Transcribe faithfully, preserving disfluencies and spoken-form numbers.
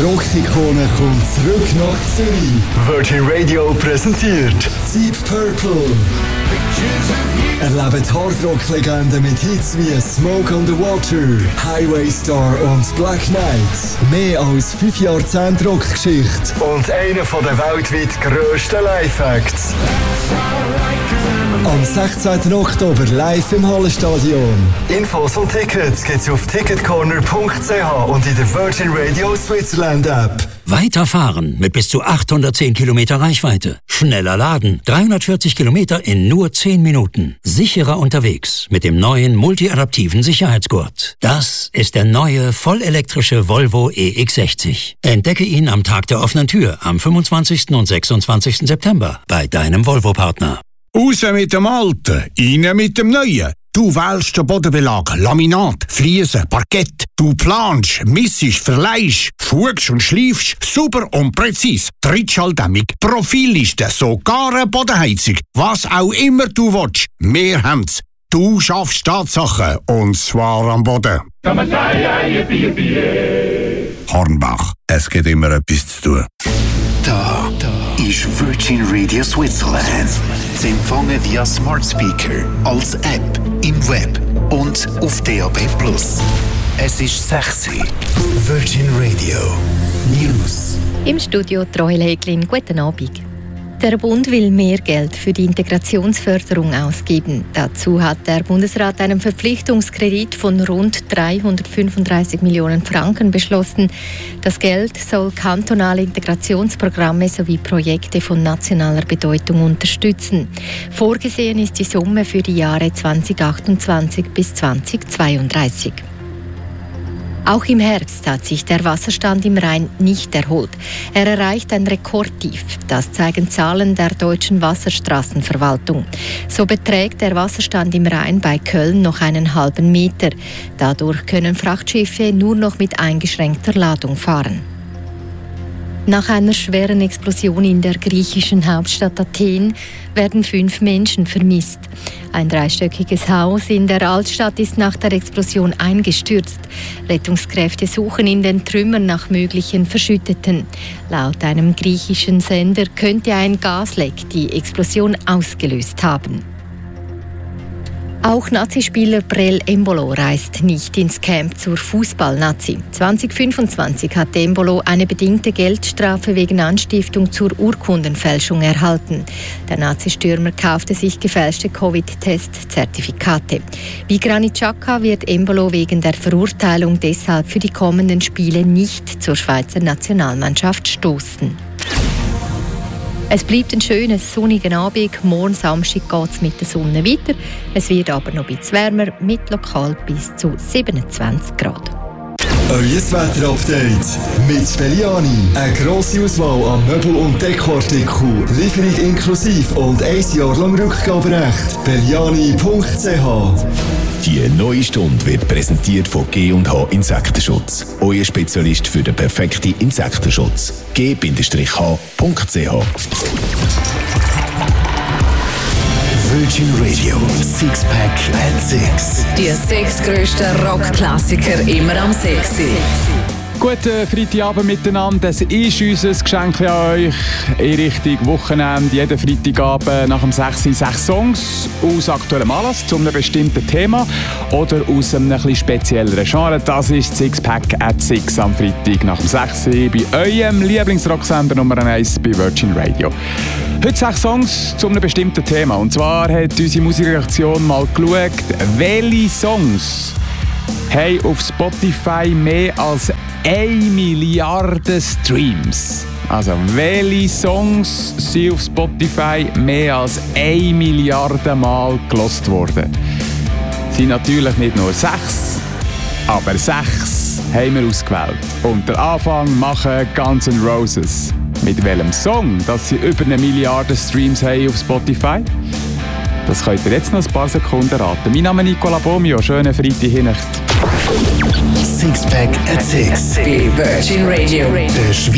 Rock-Ikone kommt zurück nach Zürich. Virgin Radio präsentiert Deep Purple. Erlebt Hardrock-Legenden mit Hits wie Smoke on the Water, Highway Star und Black Knight. Mehr als fünf Jahrzehnte Rockgeschichte und einer der weltweit grössten Live-Acts. Am sechzehnten Oktober live im Hallenstadion. Infos und Tickets gibt's auf ticketcorner punkt c h und in der Virgin Radio Switzerland App. Weiterfahren mit bis zu achthundertzehn Kilometer Reichweite. Schneller laden. dreihundertvierzig Kilometer in nur zehn Minuten. Sicherer unterwegs mit dem neuen multiadaptiven Sicherheitsgurt. Das ist der neue vollelektrische Volvo E X sechzig. Entdecke ihn am Tag der offenen Tür am fünfundzwanzigsten und sechsundzwanzigsten September bei deinem Volvo-Partner. Raus mit dem Alten, rein mit dem Neuen. Du wählst den Bodenbelag, Laminat, Fliesen, Parkett. Du planst, missest, verleihst, fugst und schleifst, super und präzise. Trittschalldämmung, Profilliste, sogar eine Bodenheizung. Was auch immer du willst, wir haben's. Du schaffst Tatsachen, und zwar am Boden. Hornbach, es gibt immer etwas zu tun. Da, da ist Virgin Radio Switzerland. Zu empfangen via Smart Speaker, als App, im Web und auf D A B plus. Es ist sechzehn. Virgin Radio News. Im Studio Troy Heglin, guten Abend. Der Bund will mehr Geld für die Integrationsförderung ausgeben. Dazu hat der Bundesrat einen Verpflichtungskredit von rund dreihundertfünfunddreißig Millionen Franken beschlossen. Das Geld soll kantonale Integrationsprogramme sowie Projekte von nationaler Bedeutung unterstützen. Vorgesehen ist die Summe für die Jahre zweitausendachtundzwanzig bis zweitausendzweiunddreißig. Auch im Herbst hat sich der Wasserstand im Rhein nicht erholt. Er erreicht ein Rekordtief. Das zeigen Zahlen der Deutschen Wasserstraßenverwaltung. So beträgt der Wasserstand im Rhein bei Köln noch einen halben Meter. Dadurch können Frachtschiffe nur noch mit eingeschränkter Ladung fahren. Nach einer schweren Explosion in der griechischen Hauptstadt Athen werden fünf Menschen vermisst. Ein dreistöckiges Haus in der Altstadt ist nach der Explosion eingestürzt. Rettungskräfte suchen in den Trümmern nach möglichen Verschütteten. Laut einem griechischen Sender könnte ein Gasleck die Explosion ausgelöst haben. Auch Nazispieler Brel Embolo reist nicht ins Camp zur Fußball-Nazi. zweitausendfünfundzwanzig hat Embolo eine bedingte Geldstrafe wegen Anstiftung zur Urkundenfälschung erhalten. Der Nazi-Stürmer kaufte sich gefälschte Covid-Test-Zertifikate. Wie Granit Xhaka wird Embolo wegen der Verurteilung deshalb für die kommenden Spiele nicht zur Schweizer Nationalmannschaft stoßen. Es bleibt ein schönes, sonniger Abend. Morgen Samstag geht es mit der Sonne weiter. Es wird aber noch ein bisschen wärmer, mit lokal bis zu siebenundzwanzig Grad. Euer Wetter-Update mit Belliani. Eine grosse Auswahl an Möbel- und Dekoartikeln. Lieferung inklusive und ein Jahr lang Rückgaberecht. belliani punkt c h. Die neue Stunde wird präsentiert von G und H Insektenschutz. Euer Spezialist für den perfekten Insektenschutz. G H punkt c h. Virgin Radio Sixpack at Six. Die sechs grössten Rockklassiker immer am sechs. Guten Freitagabend miteinander. Es ist unser Geschenk an euch in Richtung Wochenende. Jeden Freitagabend nach dem sechs sechs Songs aus aktuellem Anlass zu einem bestimmten Thema oder aus einem etwas spezielleren Genre. Das ist Sixpack at Six am Freitag nach dem sechs bei eurem Lieblingsrocksender Nummer eins bei Virgin Radio. Heute sechs Songs zu einem bestimmten Thema. Und zwar hat unsere Musikredaktion mal geschaut, welche Songs haben auf Spotify mehr als eine Milliarde Streams. Also, welche Songs sind auf Spotify mehr als eine Milliarde Mal gelost worden? Es sind natürlich nicht nur sechs, aber sechs haben wir ausgewählt. Und den Anfang machen Guns N' Roses. Mit welchem Song, dass sie über eine Milliarde Streams haben auf Spotify? Das könnt ihr jetzt noch ein paar Sekunden raten. Mein Name ist Nicola Bomio. Schönen Freitagnacht. Sixpack at Six. Bei Virgin Radio.